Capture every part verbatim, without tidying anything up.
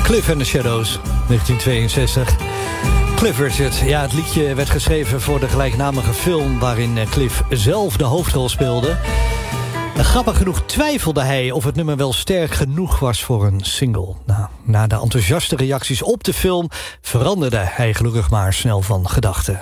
Cliff and the Shadows, negentien tweeënzestig. Cliff Richard. Ja, het liedje werd geschreven voor de gelijknamige film waarin Cliff zelf de hoofdrol speelde. En grappig genoeg twijfelde hij of het nummer wel sterk genoeg was voor een single. Nou, na de enthousiaste reacties op de film veranderde hij gelukkig maar snel van gedachten.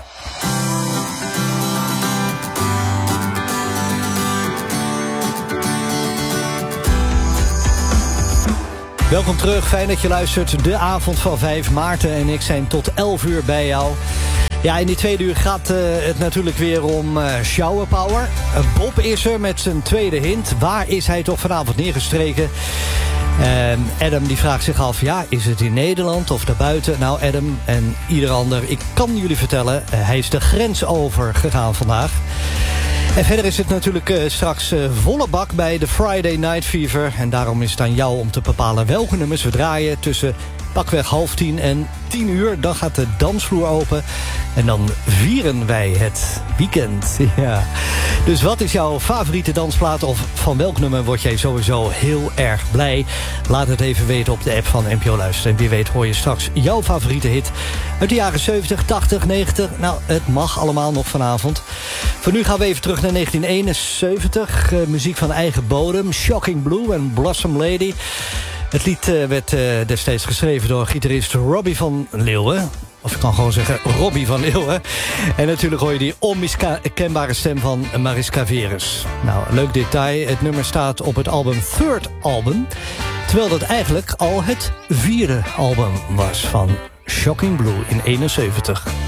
Welkom terug, fijn dat je luistert. De avond van vijf. Maarten en ik zijn tot elf uur bij jou. Ja, in die tweede uur gaat uh, het natuurlijk weer om uh, shower power. Uh, Bob is er met zijn tweede hint. Waar is hij toch vanavond neergestreken? Uh, Adam die vraagt zich af, ja, is het in Nederland of daarbuiten? Nou, Adam en ieder ander, ik kan jullie vertellen, uh, hij is de grens over gegaan vandaag. En verder is het natuurlijk uh, straks uh, volle bak bij de Friday Night Fever. En daarom is het aan jou om te bepalen welke nummers we draaien tussen pakweg half tien en tien uur. Dan gaat de dansvloer open en dan vieren wij het weekend. Ja. Dus wat is jouw favoriete dansplaat of van welk nummer word jij sowieso heel erg blij? Laat het even weten op de app van N P O Luister. En wie weet hoor je straks jouw favoriete hit uit de jaren zeventig, tachtig, negentig. Nou, het mag allemaal nog vanavond. Voor nu gaan we even terug naar negentien eenenzeventig. Uh, muziek van eigen bodem. Shocking Blue en Blossom Lady. Het lied uh, werd uh, destijds geschreven door gitarist Robbie van Leeuwen. Of ik kan gewoon zeggen Robbie van Leeuwen. En natuurlijk hoor je die onmiskenbare stem van Mariska Veres. Nou, leuk detail. Het nummer staat op het album Third Album. Terwijl dat eigenlijk al het vierde album was van Shocking Blue in eenenzeventig.